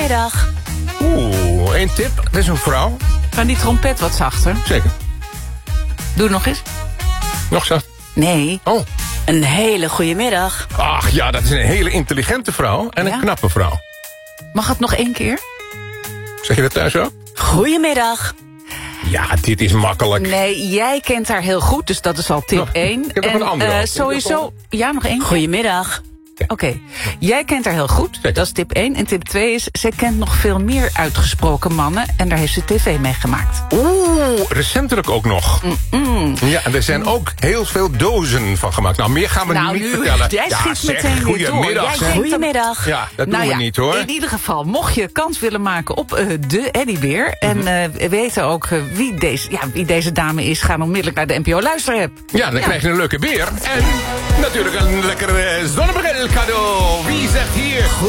Goedemiddag. Eén tip. Dat is een vrouw. Kan die trompet wat zachter? Zeker. Doe het nog eens. Nog zacht. Nee, Oh. een hele goede middag. Ach ja, dat is een hele intelligente vrouw en Ja? een knappe vrouw. Mag het nog 1 keer? Zeg je dat thuis ook? Goedemiddag. Ja, dit is makkelijk. Nee, jij kent haar heel goed, dus dat is al tip Oh, 1. ik heb nog een andere ook. Sowieso... Ja, nog 1 keer? Goedemiddag. Oké. Jij kent haar heel goed, Zeker. dat is tip 1. En tip 2 is, zij kent nog veel meer uitgesproken mannen. En daar heeft ze tv mee gemaakt. Recentelijk ook nog. Ja, en er zijn ook heel veel dozen van gemaakt. Nou, meer gaan we Nou, nu niet nu, vertellen. jij schiet meteen weer door. Goedemiddag, Jij zeg. denkt- Goedemiddag. Ja, dat doen we niet, hoor. In ieder geval, mocht je kans willen maken op de Eddybeer... en weten ook wie deze dame is... ga onmiddellijk naar de NPO Luisterapp. Ja, dan krijg je een leuke beer. En natuurlijk een lekker zonnebril cadeau. Wie zegt hier...